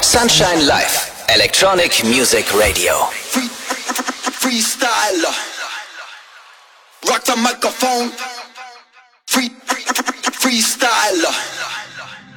Sunshine Live, Electronic Music Radio. Freestyler, rock the microphone. Freestyler.